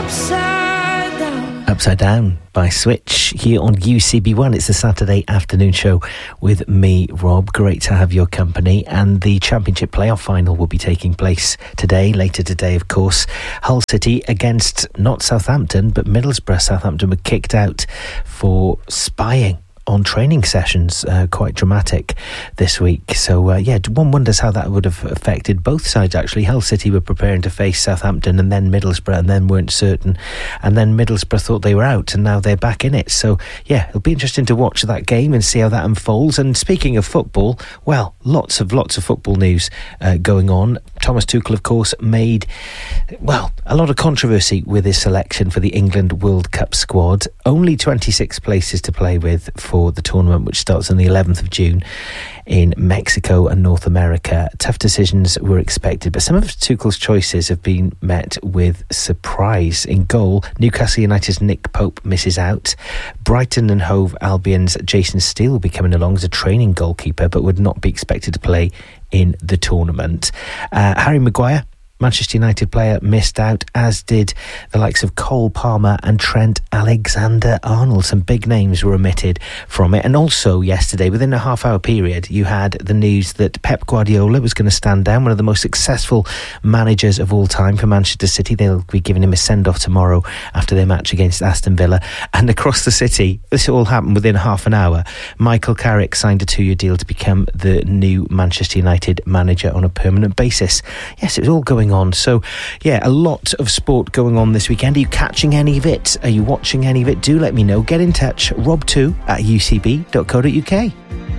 Upside Down by Switch here on UCB1. It's the Saturday afternoon show with me, Rob. Great to have your company. And the Championship playoff final will be taking place today, later today, of course. Hull City against not Southampton, but Middlesbrough. Southampton were kicked out for spying on training sessions, quite dramatic this week. So, one wonders how that would have affected both sides, actually. Hull City were preparing to face Southampton and then Middlesbrough and then weren't certain. And then Middlesbrough thought they were out and now they're back in it. So, yeah, it'll be interesting to watch that game and see how that unfolds. And speaking of football, well, lots of football news going on. Thomas Tuchel, of course, made, a lot of controversy with his selection for the England World Cup squad. Only 26 places to play with for the tournament, which starts on the 11th of June in Mexico and North America. Tough decisions were expected, but some of Tuchel's choices have been met with surprise. In goal, Newcastle United's Nick Pope misses out. Brighton and Hove Albion's Jason Steele will be coming along as a training goalkeeper, but would not be expected to play in the tournament. Harry Maguire, Manchester United player, missed out, as did the likes of Cole Palmer and Trent Alexander-Arnold. Some big names were omitted from it. And also yesterday, within a half-hour period, you had the news that Pep Guardiola was going to stand down, one of the most successful managers of all time for Manchester City. They'll be giving him a send-off tomorrow after their match against Aston Villa. And across the city, this all happened within half an hour. Michael Carrick signed a 2-year deal to become the new Manchester United manager on a permanent basis. Yes, it was all going on. So, a lot of sport going on this weekend. Are you catching any of it? Are you watching any of it? Do let me know. Get in touch, rob2@ucb.co.uk.